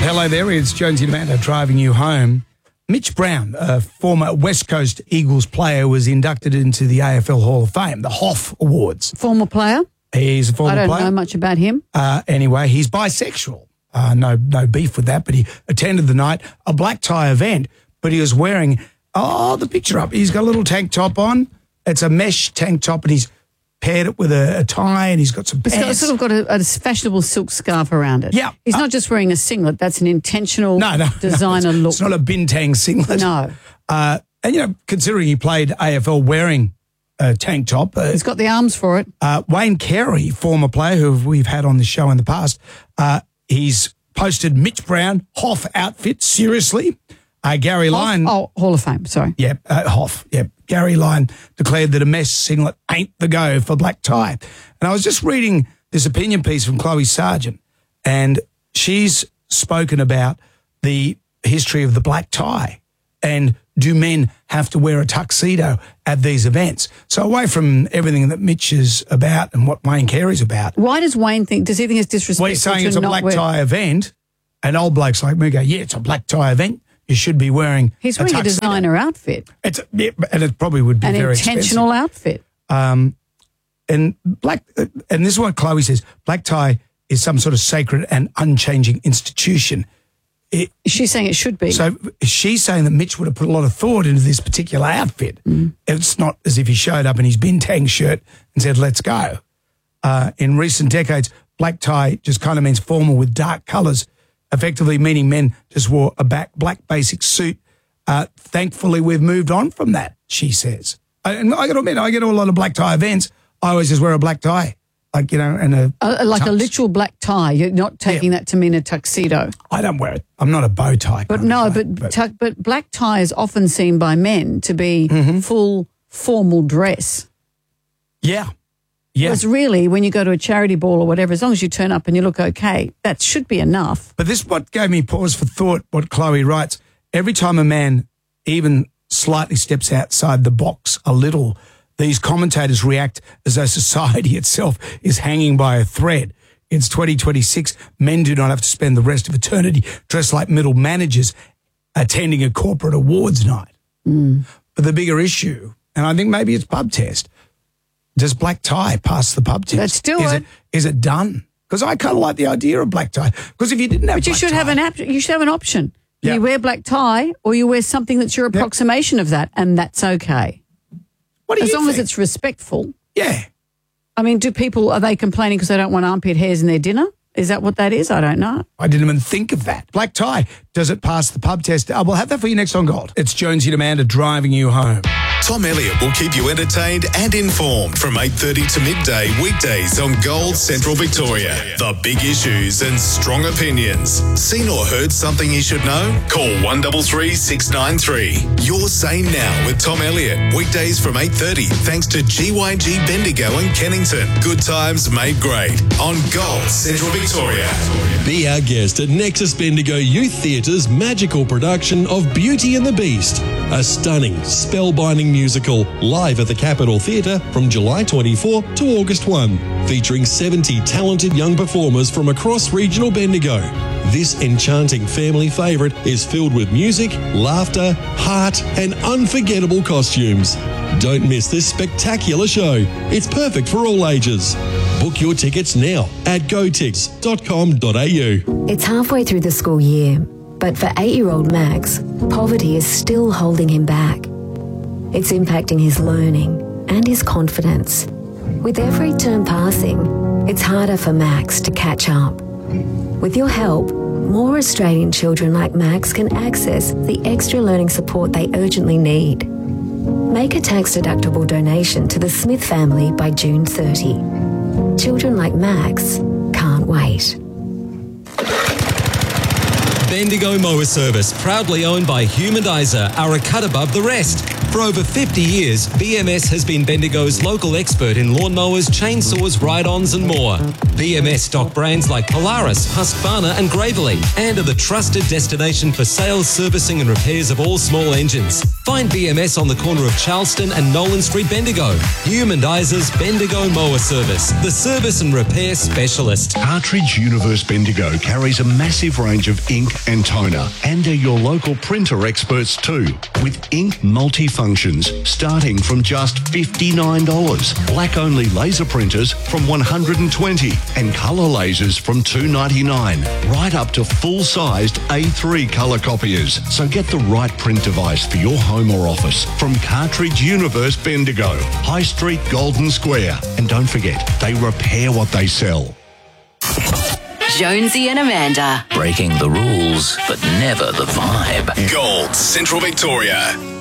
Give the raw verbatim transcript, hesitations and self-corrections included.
Hello there, it's Jonesy Amanda driving you home. Mitch Brown, a former West Coast Eagles player, was inducted into the A F L Hall of Fame, the Hoff Awards. Former player? He's a former I don't player. know much about him. Uh, anyway, he's bisexual. Uh, no, no beef with that, but he attended the night, a black tie event, but he was wearing, oh, the picture up. He's got a little tank top on. It's a mesh tank top, and he's paired it with a, a tie, and he's got some pants. It's got, sort of got a, a fashionable silk scarf around it. Yeah. He's uh, not just wearing a singlet. That's an intentional no, no, designer no, it's, look. It's not a bintang singlet. No. Uh, and, you know, considering he played A F L wearing a tank top. Uh, He's got the arms for it. Uh, Wayne Carey, former player who we've had on the show in the past, uh, he's posted Mitch Brown, Hoff outfit, seriously. Uh, Gary Hoff? Lyon. Oh, Hall of Fame, sorry. Yep, uh, Hoff, yep. Gary Lyon declared that a mesh singlet ain't the go for black tie. And I was just reading this opinion piece from Chloe Sargent, and she's spoken about the history of the black tie and do men have to wear a tuxedo at these events? So away from everything that Mitch is about and what Wayne Carey's about. Why does Wayne think, does he think it's disrespectful Well, he's saying to it's a not black wear... tie event, and old blokes like me go, yeah, it's a black tie event. You should be wearing He's a wearing a, tuxedo. designer outfit. It's a, yeah, and it probably would be An very intentional expensive. outfit. Um, and black, uh, and this is what Chloe says, black tie is some sort of sacred and unchanging institution. It, She's saying it should be. so she's saying that Mitch would have put a lot of thought into this particular outfit. Mm. It's not as if he showed up in his bintang shirt and said, let's go. Uh, in recent decades, black tie just kind of means formal with dark colours, effectively meaning men just wore a back, black basic suit. Uh, thankfully, we've moved on from that, she says. And I got to admit, I go to a lot of black tie events. I always just wear a black tie, like, you know, and a Uh, like tux. a literal black tie. You're not taking that to mean a tuxedo. I don't wear it. I'm not a bow tie. But kind no, of guy, but but, tu- but black tie is often seen by men to be Mm-hmm. full formal dress. yeah, yeah. Whereas really, when you go to a charity ball or whatever, as long as you turn up and you look okay, that should be enough. But this is what gave me pause for thought, what Chloe writes. Every time a man even slightly steps outside the box a little, these commentators react as though society itself is hanging by a thread. It's twenty twenty-six. Men do not have to spend the rest of eternity dressed like middle managers attending a corporate awards night. Mm. But the bigger issue, and I think maybe it's pub test, does black tie pass the pub test? Let's do is it. it. Is it done? Because I kind of like the idea of black tie. Because if you didn't have But you black should tie, have an app. You should have an option. Yeah. You wear black tie, or you wear something that's your approximation of that, and that's okay. what do As you long as think? it's respectful. Yeah. I mean, do people, are they complaining because they don't want armpit hairs in their dinner? Is that what that is? I don't know. I didn't even think of that. Black tie. Does it pass the pub test? Uh, we'll have that for you next on Gold. It's Jonesy and Amanda driving you home. Tom Elliott will keep you entertained and informed from eight thirty to midday weekdays on Gold Central Victoria. The big issues and strong opinions. Seen or heard something you should know? Call one three three, six nine three. Your Say Now with Tom Elliott. Weekdays from eight thirty thanks to G Y G Bendigo and Kennington. Good times made great on Gold Central Victoria. Be our guest at Nexus Bendigo Youth Theatre's magical production of Beauty and the Beast, a stunning, spellbinding musical live at the Capitol Theatre from July twenty-fourth to August first, featuring seventy talented young performers from across regional Bendigo. This enchanting family favourite is filled with music, laughter, heart and unforgettable costumes. Don't miss this spectacular show. It's perfect for all ages. Book your tickets now at go tix dot com dot a u. It's halfway through the school year, but for eight-year-old Max, poverty is still holding him back. It's impacting his learning and his confidence. With every term passing, it's harder for Max to catch up. With your help, more Australian children like Max can access the extra learning support they urgently need. Make a tax-deductible donation to the Smith family by June thirtieth. Children like Max can't wait. Bendigo Mower Service, proudly owned by Humanizer, are a cut above the rest. For over fifty years, B M S has been Bendigo's local expert in lawnmowers, chainsaws, ride-ons and more. B M S stock brands like Polaris, Husqvarna and Gravely, and are the trusted destination for sales, servicing and repairs of all small engines. Find B M S on the corner of Charleston and Nolan Street, Bendigo. Humaniser's Bendigo Mower Service, the service and repair specialist. Cartridge Universe Bendigo carries a massive range of ink and toner and are your local printer experts too, with ink multifunctions starting from just fifty-nine dollars, black-only laser printers from one hundred twenty dollars and colour lasers from two dollars ninety-nine, right up to full-sized A three colour copiers. So get the right print device for your home or office from Cartridge Universe Bendigo, High Street, Golden Square. And don't forget, they repair what they sell. Jonesy and Amanda. Breaking the rules, but never the vibe. Gold Central Victoria.